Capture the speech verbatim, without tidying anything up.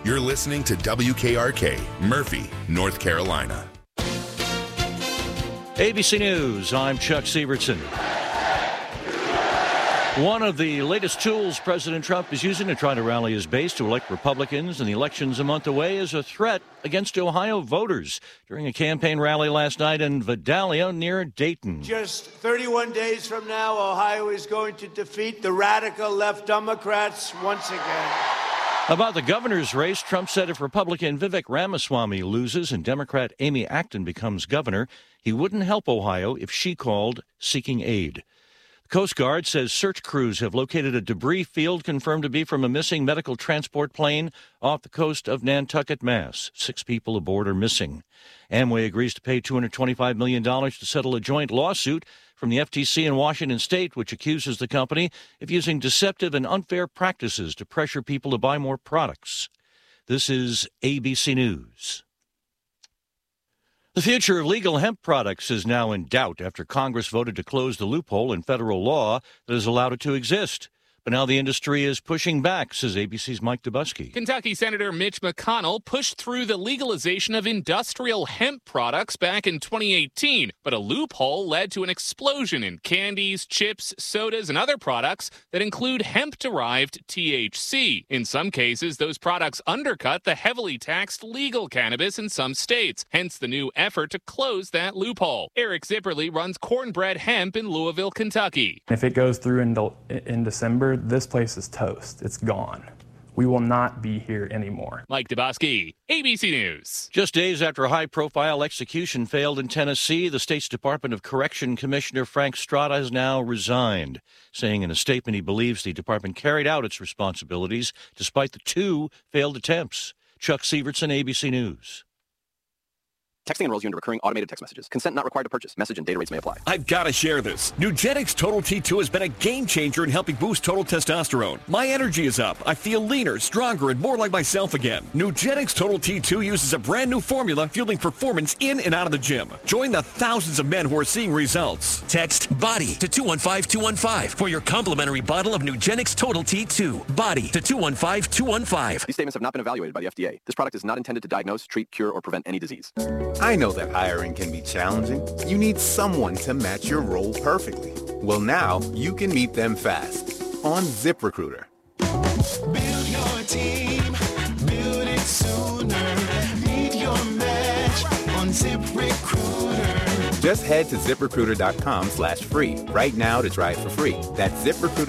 You're listening to W K R K, Murphy, North Carolina. A B C News, I'm Chuck Sievertson. One of the latest tools President Trump is using to try to rally his base to elect Republicans, and the election's a month away, is a threat against Ohio voters during a campaign rally last night in Vidalia near Dayton. Just thirty-one days from now, Ohio is going to defeat the radical left Democrats once again. About the governor's race, Trump said if Republican Vivek Ramaswamy loses and Democrat Amy Acton becomes governor, he wouldn't help Ohio if she called seeking aid. The Coast Guard says search crews have located a debris field confirmed to be from a missing medical transport plane off the coast of Nantucket, Mass. Six people aboard are missing. Amway agrees to pay two hundred twenty-five million dollars to settle a joint lawsuit from the F T C in Washington state, which accuses the company of using deceptive and unfair practices to pressure people to buy more products. This is A B C News. The future of legal hemp products is now in doubt after Congress voted to close the loophole in federal law that has allowed it to exist. But now the industry is pushing back, says A B C's Mike Dubusky. Kentucky Senator Mitch McConnell pushed through the legalization of industrial hemp products back in twenty eighteen, but a loophole led to an explosion in candies, chips, sodas, and other products that include hemp-derived T H C. In some cases, those products undercut the heavily taxed legal cannabis in some states, hence the new effort to close that loophole. Eric Zipperly runs Cornbread Hemp in Louisville, Kentucky. If it goes through in, in December, this place is toast. It's gone. We will not be here anymore. Mike Dubosky, A B C News. Just days after a high-profile execution failed in Tennessee, the state's Department of Correction Commissioner Frank Strada has now resigned, saying in a statement he believes the department carried out its responsibilities despite the two failed attempts. Chuck Sievertson, A B C News. Texting enrolls you into recurring automated text messages. Consent not required to purchase. Message and data rates may apply. I've got to share this. Nugenix Total T two has been a game changer in helping boost total testosterone. My energy is up. I feel leaner, stronger, and more like myself again. Nugenix Total T two uses a brand new formula fueling performance in and out of the gym. Join the thousands of men who are seeing results. Text BODY to two one five two one five for your complimentary bottle of Nugenix Total T two. BODY to two one five two one five. These statements have not been evaluated by the F D A. This product is not intended to diagnose, treat, cure, or prevent any disease. I know that hiring can be challenging. You need someone to match your role perfectly. Well, now you can meet them fast on ZipRecruiter. Build your team, build it sooner. Meet your match on ZipRecruiter. Just head to ZipRecruiter.com slash free right now to try it for free. That's ZipRecruiter.